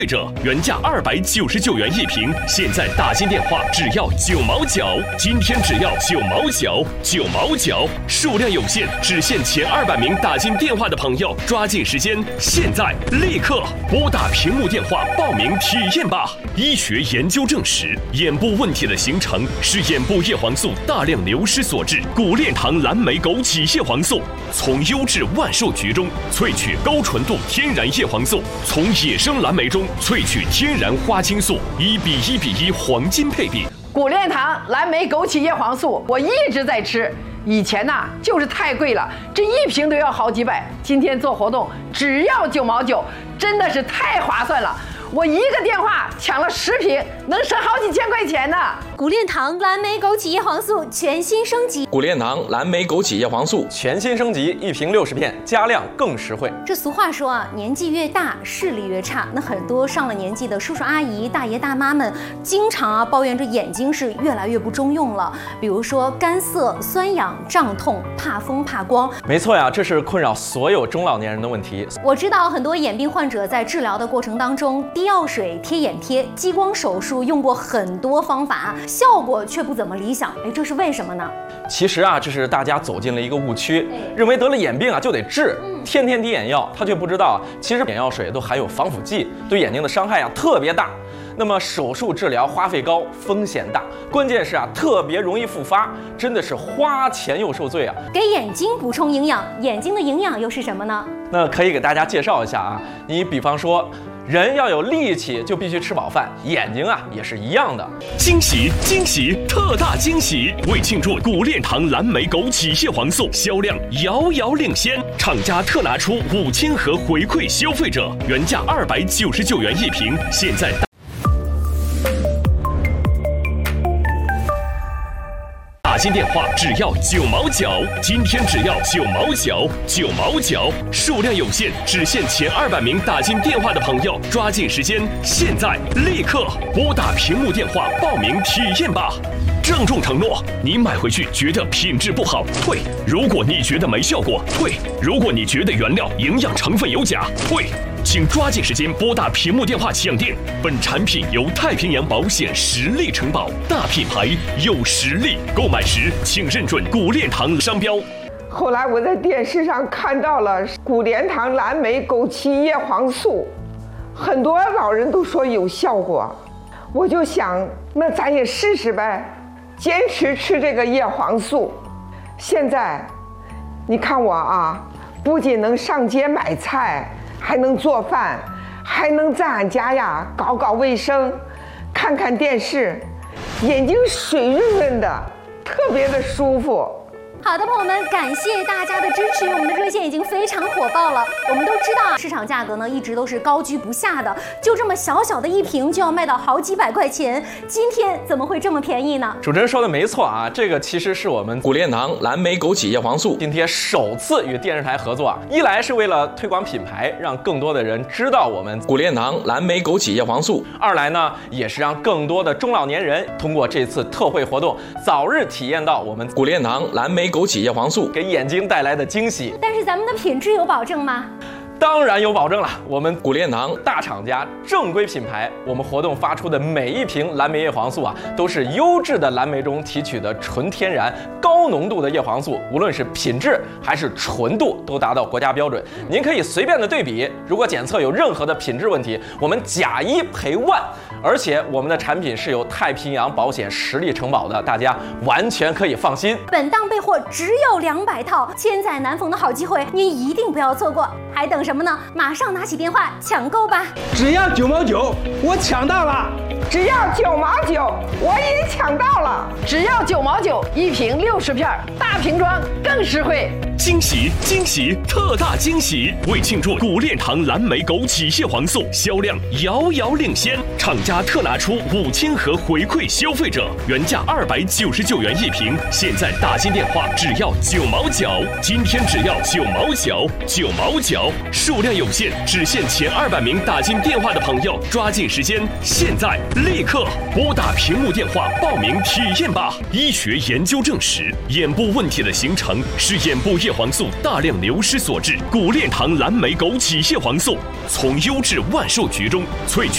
者原价299元一瓶，现在打进电话只要9毛9，今天只要9毛9，9毛9，数量有限，只限前200名打进电话的朋友，抓紧时间，现在立刻拨打屏幕电话报名体验吧。医学研究证实，眼部问题的形成是眼部叶黄素大量流失所致。古炼堂蓝莓枸杞叶黄素从优质万寿菊中萃取高纯度天然叶黄素，从野生蓝莓中萃取天然花青素，1:1:1黄金配比。 古炼堂蓝莓枸杞叶黄素，我一直在吃。以前呐，就是太贵了，这一瓶都要好几百。今天做活动只要9毛9，真的是太划算了。我一个电话抢了10瓶，能省好几千块钱呢。 古炼堂蓝莓枸杞叶黄素全新升级。 古炼堂蓝莓枸杞叶黄素全新升级，一瓶60片，加量更实惠。 这俗话说啊，年纪越大视力越差。那很多上了年纪的叔叔阿姨、大爷大妈们，经常抱怨这眼睛是越来越不中用了。比如说干涩、酸痒、胀痛、怕风、怕光。 没错呀，这是困扰所有中老年人的问题。 我知道很多眼病患者在治疗的过程当中，滴药水、贴眼贴、激光手术用过很多方法，效果却不怎么理想。这是为什么呢？ 其实啊，这是大家走进了一个误区，认为得了眼病啊就得治，天天滴眼药。他却不知道，其实眼药水都含有防腐剂，对眼睛的伤害啊特别大。那么手术治疗花费高，风险大，关键是啊特别容易复发，真的是花钱又受罪啊。 给眼睛补充营养，眼睛的营养又是什么呢？ 那可以给大家介绍一下啊，你比方说，人要有力气就必须吃饱饭，眼睛啊也是一样的。 惊喜惊喜，特大惊喜！为庆祝古炼堂蓝莓枸杞叶黄素销量遥遥领先，厂家特拿出5000盒回馈消费者，原价299元一瓶，现在打进电话只要9毛9，今天只要9毛9，9毛9，数量有限，只限前200名打进电话的朋友，抓紧时间，现在立刻拨打屏幕电话报名体验吧。郑重承诺，你买回去觉得品质不好退，如果你觉得没效果退，如果你觉得原料营养成分有假退。请抓紧时间拨打屏幕电话抢订。本产品由太平洋保险实力承保，大品牌有实力，购买时请认准古炼堂商标。 后来我在电视上看到了古炼堂蓝莓枸杞叶黄素，很多老人都说有效果，我就想那咱也试试呗，坚持吃这个叶黄素。现在你看我啊，不仅能上街买菜，还能做饭，还能在俺家呀搞搞卫生，看看电视，眼睛水润润的，特别的舒服。 好的，朋友们，感谢大家的支持，我们的热线已经非常火爆了。我们都知道，市场价格呢一直都是高居不下的，就这么小小的一瓶就要卖到好几百块钱，今天怎么会这么便宜呢？ 主持人说的没错啊，这个其实是我们古炼堂蓝莓枸杞叶黄素今天首次与电视台合作啊，一来是为了推广品牌，让更多的人知道我们古炼堂蓝莓枸杞叶黄素； 二来呢，也是让更多的中老年人通过这次特惠活动，早日体验到我们古炼堂蓝莓枸杞叶黄素给眼睛带来的惊喜。 但是咱们的品质有保证吗？ 当然有保证了，我们古炼堂大厂家正规品牌，我们活动发出的每一瓶蓝莓叶黄素啊，都是优质的蓝莓中提取的纯天然高浓度的叶黄素，无论是品质还是纯度都达到国家标准。您可以随便的对比，如果检测有任何的品质问题，我们假1赔1万。而且我们的产品是由太平洋保险实力承保的，大家完全可以放心。 本档备货只有200套，千载难逢的好机会，您一定不要错过。还等什么呢？马上拿起电话抢购吧！ 只要9毛9，我抢到了！ 只要9毛9，我也抢到了！ 只要9毛9，一瓶60片，大瓶装更实惠。 惊喜惊喜，特大惊喜！为庆祝古炼堂蓝莓枸杞叶黄素销量遥遥领先，厂家特拿出5000盒回馈消费者，原价299元一瓶，现在打进电话只要9毛9，今天只要9毛9，9毛9，数量有限，只限前200名打进电话的朋友，抓紧时间，现在立刻拨打屏幕电话报名体验吧。医学研究证实，眼部问题的形成是眼部叶黄素大量流失所致。古炼堂蓝莓枸杞叶黄素从优质万寿菊中萃取